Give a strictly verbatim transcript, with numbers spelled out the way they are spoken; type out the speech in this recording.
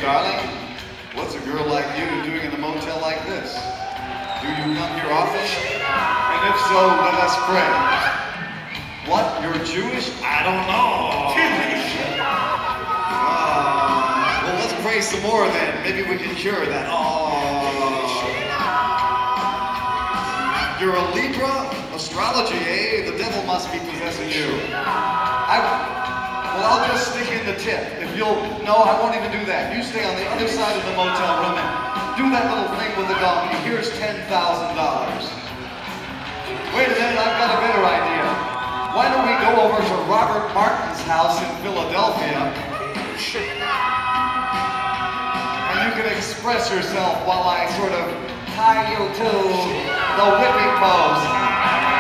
darling, what's a girl like you doing in a motel like this? Do you come here often? And if so, let us pray. What? You're Jewish? I don't know. uh, well, let's pray some more then. Maybe we can cure that. Oh. You're a Libra? Astrology, eh? The devil must be possessing you. I, well, I'll just stick in the tip. If you'll, no, I won't even do that. You stay on the other side of the motel room and do that little thing with the donkey. Here's ten thousand dollars. Wait a minute, I've got a better idea. Why don't we go over to Robert Martin's house in Philadelphia and you can express yourself while I sort of tie you to the whipping pose.